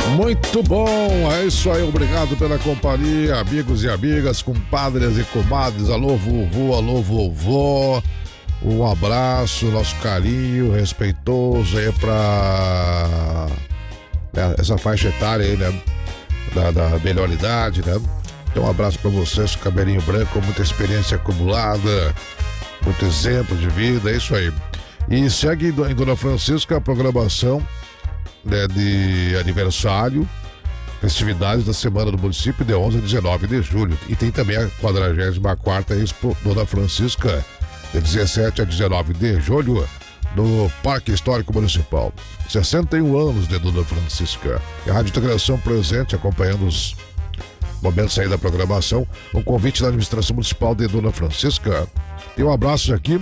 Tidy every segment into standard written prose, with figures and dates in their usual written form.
Muito bom, é isso aí, obrigado pela companhia, amigos e amigas, compadres e comadres, alô vovô, alô vovó, um abraço, nosso carinho respeitoso aí pra essa faixa etária aí, né, da melhor idade, né, então um abraço pra vocês, cabelinho branco, muita experiência acumulada, muito exemplo de vida, é isso aí. E segue em Dona Francisca a programação, né, de aniversário, festividades da Semana do Município de 11 a 19 de julho. E tem também a 44ª Expo Dona Francisca, de 17 a 19 de julho, no Parque Histórico Municipal. 61 anos de Dona Francisca. E a Rádio Integração presente, acompanhando os momentos aí da programação. Um convite da Administração Municipal de Dona Francisca. E um abraço aqui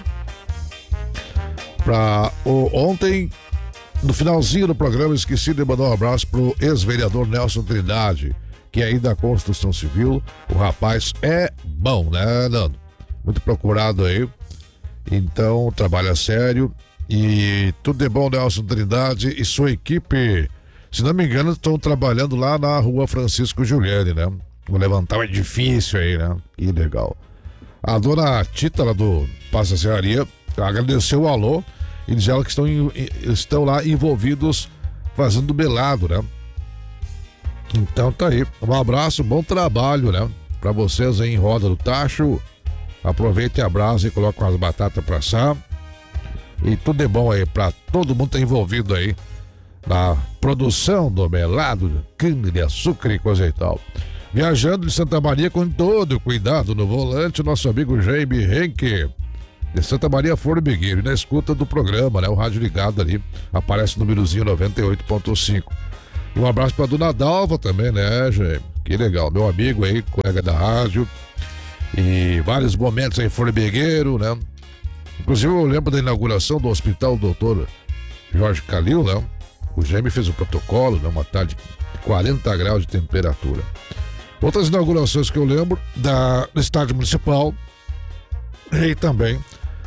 para ontem. No finalzinho do programa, esqueci de mandar um abraço pro ex-vereador Nelson Trindade, que é aí da construção civil. O rapaz é bom, né, Nando? Muito procurado aí. Então, trabalha sério. E tudo de bom, Nelson Trindade e sua equipe. Se não me engano, estão trabalhando lá na rua Francisco Giuliani, né? Vou levantar um edifício aí, né? Que legal. A dona Tita, lá do Passa Serraria, agradeceu o alô. E diz ela que estão lá envolvidos fazendo belado, né? Então tá aí. Um abraço, bom trabalho, né? Pra vocês aí em Roda do Tacho. Aproveitem a brasa e colocam as batatas pra assar. E tudo é bom aí pra todo mundo que tá envolvido aí na produção do melado, cana de açúcar e coisa e tal. Viajando de Santa Maria com todo cuidado no volante, nosso amigo Jaime Henke, de Santa Maria Formigueiro, e na escuta do programa, né? O rádio ligado ali, aparece o númerozinho 98.5. E um abraço pra dona Dalva também, né, gente? Que legal, meu amigo aí, colega da rádio. E vários momentos aí, Formigueiro, né? Inclusive eu lembro da inauguração do Hospital Doutor Jorge Calil, né? O Jaime fez o protocolo, né? Uma tarde de 40 graus de temperatura. Outras inaugurações que eu lembro, do Estádio Municipal, e também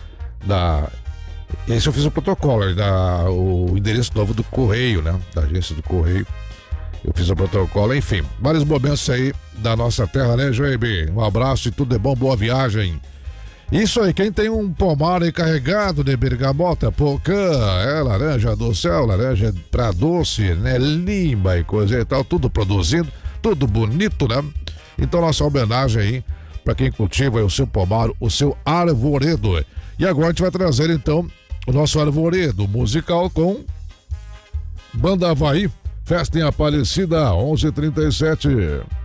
esse eu fiz o protocolo, o endereço novo do Correio, né? Da agência do Correio. Eu fiz o protocolo, enfim, vários momentos aí da nossa terra, né, Jaime? Um abraço e tudo é bom, boa viagem. Isso aí, quem tem um pomar aí carregado de bergamota, pocã, laranja do céu, laranja pra doce, né? Lima e coisa e tal, tudo produzindo, tudo bonito, né? Então, nossa homenagem aí para quem cultiva o seu pomar, o seu arvoredo. E agora a gente vai trazer então o nosso arvoredo musical com Banda Havaí, Festa em Aparecida, 11h37.